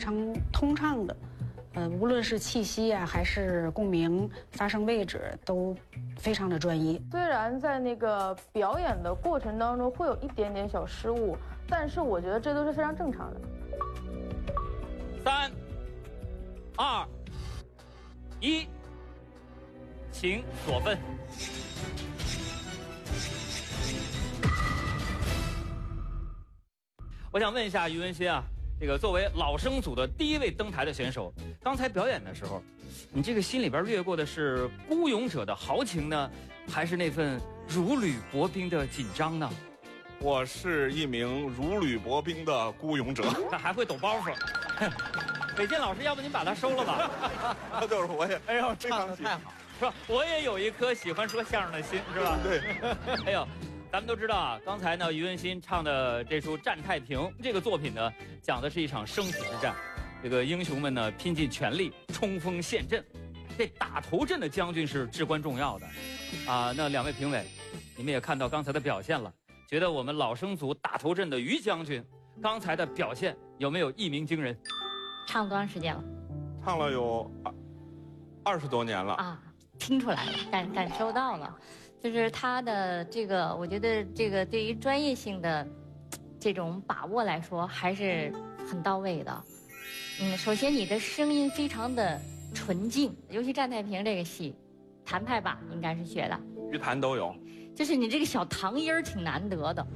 常通畅的，无论是气息啊，还是共鸣、发声位置，都非常的专一。 虽然在那个表演的过程当中会有一点点小失误，但是我觉得这都是非常正常的。 3、2、1，请索分。我想问一下于文新啊，这个作为老生组的第一位登台的选手，刚才表演的时候，你这个心里边掠过的是孤勇者的豪情呢，还是那份如履薄冰的紧张呢？ 我是一名如履薄冰的孤勇者。 他还会抖包袱。韦健老师，要不您把他收了吧？ 那就是我也， 哎呦， 非常太好， 是吧？我也有一颗喜欢说相声的心，是吧？ 对。 哎呦，咱们都知道啊，刚才呢，于文新唱的这出《战太平》这个作品呢，讲的是一场生死之战，这个英雄们呢拼尽全力冲锋陷阵，这打头阵的将军是至关重要的，啊，那两位评委，你们也看到刚才的表现了，觉得我们老生组打头阵的于将军刚才的表现有没有一鸣惊人？ 唱了多长时间了？ 唱了有20多年了啊，听出来了，感受到了，就是他的这个，我觉得这个对于专业性的这种把握来说，还是很到位的。首先你的声音非常的纯净，尤其《战太平》这个戏，谭派吧应该是学的， 豫谭都有， 就是你这个小唐音儿挺难得的。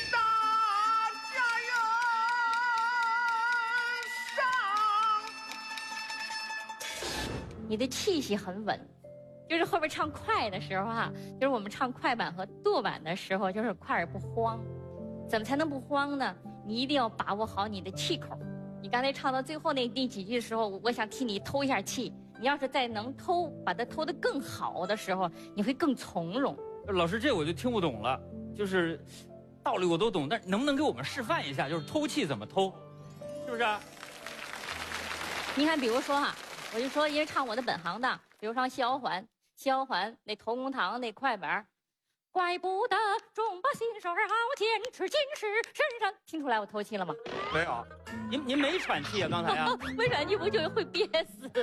你的气息很稳，就是后边唱快的时候哈，就是我们唱快板和剁板的时候，就是快而不慌。怎么才能不慌呢？你一定要把握好你的气口。你刚才唱到最后那几句的时候，我想替你偷一下气。你要是再能把它偷得更好的时候，你会更从容。 老师，这我就听不懂了，就是道理我都懂，但能不能给我们示范一下，就是偷气怎么偷，是不是？ 你看，比如说哈。我就说，因为唱我的本行当，比如唱《西瑶环》，《西瑶环》那头公堂那快板，怪不得众把心手儿好坚持金石身上，听出来我偷气了吗？ 没有。 您没喘气啊？刚才啊？ 没喘气不就会憋死？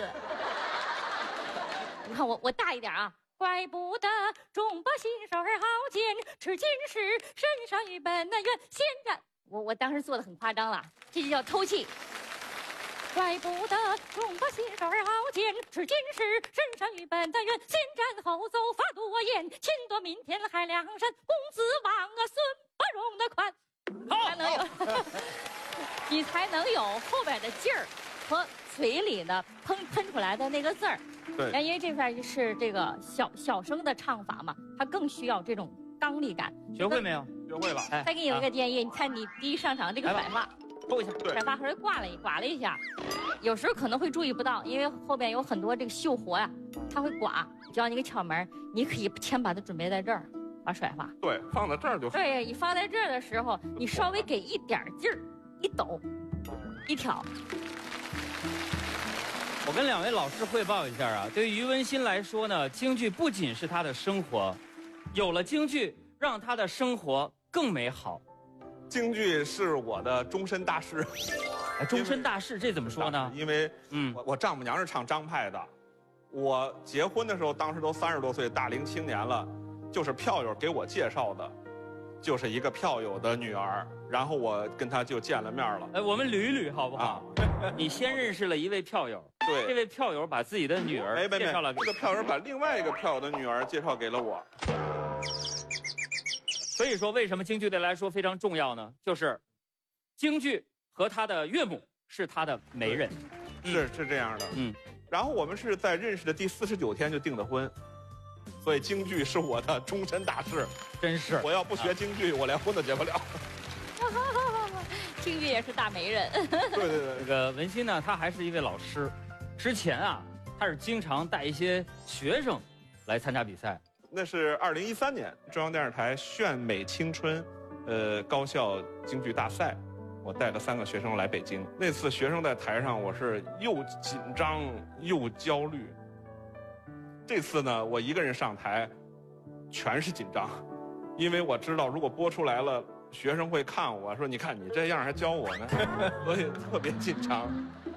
你看我大一点啊，怪不得众把心手儿好坚持金石身上与本那愿先战。我当时做的很夸张了，这就叫偷气。怪不得众把心手儿好坚持金石身上与本但愿先战后奏法度我言秦夺民天海梁山公子王啊孙不容的宽，才能有你才能有后边的劲儿和嘴里的喷出来的那个字儿。 对， 因为这块是这个小声的唱法嘛，它更需要这种刚力感。 学会没有？ 学会了。 再给你一个建议，你看你第一上场这个甩发。 抽一下， 甩发和刮了一下，有时候可能会注意不到，因为后边有很多这个绣活呀，它会刮。教你个窍门，你可以先把它准备在这儿，把甩发。 对，放在这儿就。 对，你放在这儿的时候，你稍微给一点劲儿，一抖，一挑。 我跟两位老师汇报一下啊，对于于文新来说呢，京剧不仅是他的生活，有了京剧，让他的生活更美好。 京剧是我的终身大事。 终身大事，这怎么说呢？ 因为我丈母娘是唱张派的，我结婚的时候，当时都30多岁大龄青年了，就是票友给我介绍的，就是一个票友的女儿，然后我跟她就见了面了。 我们捋一捋好不好？你先认识了一位票友， 对， 这位票友把自己的女儿介绍了给这个票友把另外一个票友的女儿介绍给了我。 所以说，为什么京剧对来说非常重要呢？就是京剧和他的岳母是他的媒人， 是这样的。然后我们是在认识的第49天就订的婚，所以京剧是我的终身大事。 真是， 我要不学京剧，我连婚都结不了。 京剧也是大媒人。 对。 这个文新呢，他还是一位老师，之前啊，他是经常带一些学生来参加比赛。 那是2013年中央电视台炫美青春，高校京剧大赛，我带了3个学生来北京。那次学生在台上，我是又紧张又焦虑。这次呢，我一个人上台，全是紧张，因为我知道如果播出来了，学生会看我说：“你看你这样还教我呢。”所以特别紧张。